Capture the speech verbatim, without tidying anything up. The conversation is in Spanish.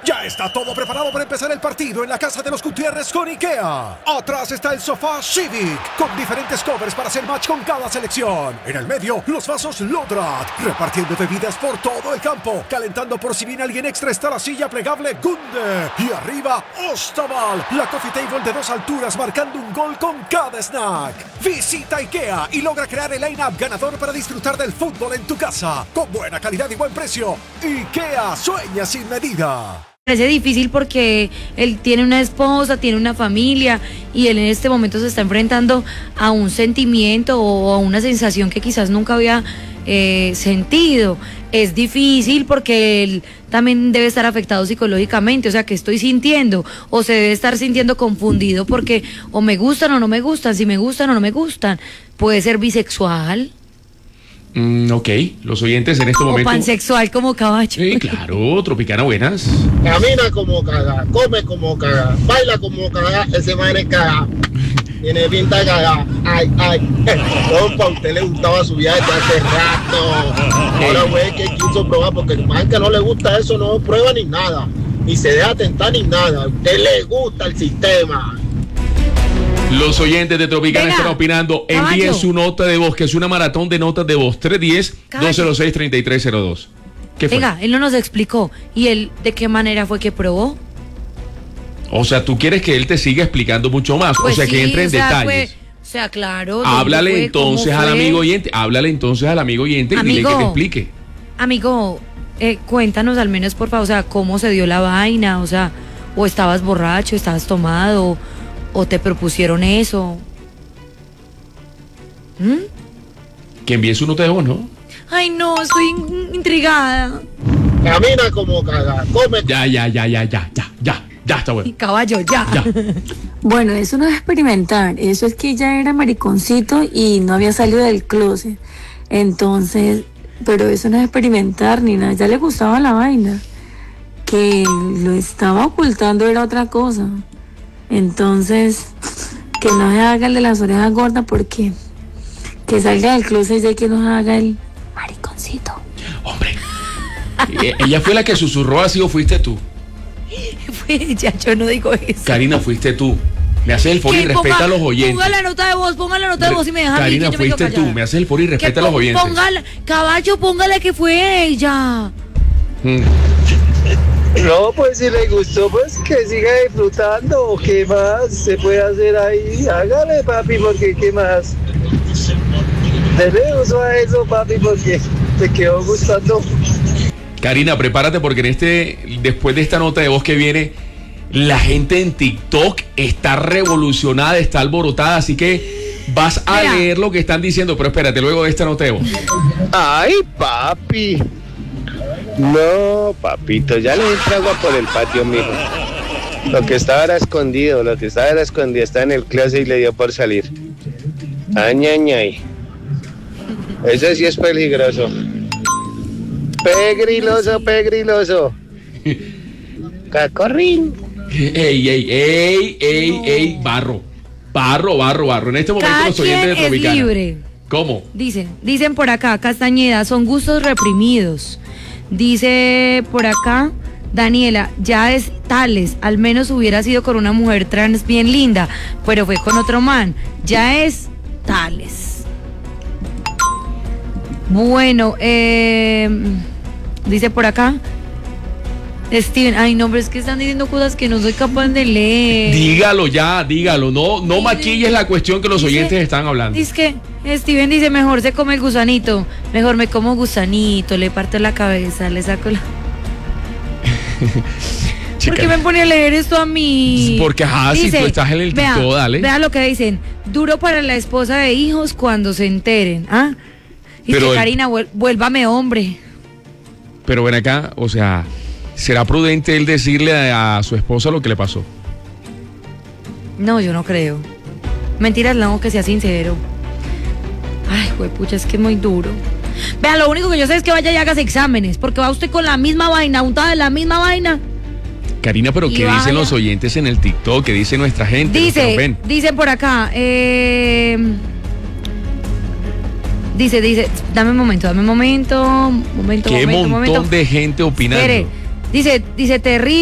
Ya está todo preparado para empezar el partido en la casa de los Gutiérrez con IKEA. Atrás está el sofá Civic, con diferentes covers para hacer match con cada selección. En el medio, los vasos Lodrat, repartiendo bebidas por todo el campo. Calentando por si viene alguien extra está la silla plegable Gunde. Y arriba, Ostaval, la coffee table de dos alturas marcando un gol con cada snack. Visita IKEA y logra crear el line-up ganador para disfrutar del fútbol en tu casa. Con buena calidad y buen precio. IKEA, sueña sin medida. Parece difícil porque él tiene una esposa, tiene una familia y él en este momento se está enfrentando a un sentimiento o a una sensación que quizás nunca había eh, sentido. Es difícil porque él también debe estar afectado psicológicamente, o sea, ¿qué estoy sintiendo? O se debe estar sintiendo confundido porque o me gustan o no me gustan, si me gustan o no me gustan. Puede ser bisexual. Mm, ok, los oyentes en este momento. O pansexual como caballo. Sí, claro, Tropicana, buenas. Camina como caga, come como caga, baila como caga, ese man es caga. Tiene pinta de caga. Ay, ay. Compa, a usted le gustaba su vida desde hace rato. Ahora, güey, que quiso probar, porque el man que no le gusta eso no prueba ni nada. Ni se deja tentar ni nada. A usted le gusta el sistema. Los oyentes de Tropicana Venga, están opinando. Envíen caballo. su nota de voz, que es una maratón de notas de voz. tres uno cero, dos cero seis, tres tres cero dos. ¿Qué fue? Venga, él no nos explicó. ¿Y él de qué manera fue que probó? O sea, tú quieres que él te siga explicando mucho más. Pues o sea, sí, que entre en o sea, detalles. fue- o sea, claro. ¿dónde Háblale fue? entonces ¿Cómo al fue? amigo oyente. Háblale entonces al amigo oyente y dile Amigo. que te explique. Amigo, eh, cuéntanos al menos, por favor, o sea, cómo se dio la vaina, o sea, o estabas borracho, estabas tomado, o te propusieron eso. ¿Mm? Que envíe su nota de voz, ¿no? Ay, no, estoy in- intrigada. Camina como caga, come. Ya, ya, ya, ya, ya, ya, ya. Ya está bueno. Y caballo, ya. Ya. Bueno, eso no es experimentar, eso es que ya era mariconcito y no había salido del closet. Entonces, pero eso no es experimentar ni nada, ya le gustaba la vaina. Que lo estaba ocultando era otra cosa. Entonces, que no se haga el de las orejas gordas porque que salga del closet ya que no se haga el mariconcito. Hombre. Eh, ella fue la que susurró así o fuiste tú. Fue ella, yo no digo eso. Karina, fuiste tú. Me haces el favor y Que respeta ponga- a los oyentes. Ponga la nota de voz, ponga la nota de voz y me deja a mí, Karina, que yo me quedo fuiste tú. callada. Me haces el favor y Que respeta a los pon- oyentes. póngala- caballo, póngale que fue ella. Mm. No, pues si le gustó, pues que siga disfrutando. ¿Qué más se puede hacer ahí? Hágale, papi, porque ¿qué más? Dele uso a eso, papi, porque te quedó gustando. Karina, prepárate porque en este, después de esta nota de voz que viene, la gente en TikTok está revolucionada, está alborotada, así que vas a Mira. leer lo que están diciendo, pero espérate, luego de esta nota de voz. Ay, papi. No, papito, ya le entra agua por el patio, mijo. Lo que estaba era escondido, lo que estaba era escondido, está en el closet y le dio por salir. Añañay. Eso sí es peligroso. Pegriloso, pegriloso. Cacorrín. Ey, ey, ey, ey, ey, barro. Barro, barro, barro. En este momento Cada los oyentes de quien es Tropicana. libre. ¿Cómo? Dicen, dicen por acá, Castañeda, son gustos reprimidos. Dice por acá, Daniela, ya es Tales, al menos hubiera sido con una mujer trans bien linda, pero fue con otro man. Ya es Tales. Bueno, eh, dice por acá, Steven, ay no, pero es que están diciendo cosas que no soy capaz de leer. Dígalo ya, dígalo. No, no maquilles la cuestión que los Dice- oyentes están hablando. Dice que Steven dice, mejor se come el gusanito, mejor me como gusanito, le parto la cabeza, le saco la... ¿Por qué me pone a leer esto a mí? Porque, ajá, si tú estás en el vea, TikTok, dale. Vea lo que dicen, duro para la esposa de hijos cuando se enteren, ¿ah? Y Pero que el- Karina, vuel- vuélvame hombre. Pero ven acá, o sea, ¿será prudente él decirle a, a su esposa lo que le pasó? No, yo no creo. Mentiras, no, que sea sincero. Ay, pucha, es que es muy duro. Vea, lo único que yo sé es que vaya y hagas exámenes, porque va usted con la misma vaina, untada de la misma vaina. Karina, pero Y ¿qué vaya. dicen los oyentes en el TikTok? ¿Qué dice nuestra gente? los que nos Dice, ven? dicen por acá, eh, dice, dice, dame un momento, dame un momento, momento, Qué momento, montón momento. de gente opinando. Espere, dice, dice, terrible.